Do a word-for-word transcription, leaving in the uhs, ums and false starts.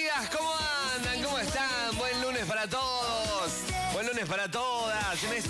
días, ¿cómo andan? ¿Cómo están? Buen lunes para todos. Buen lunes para todas. En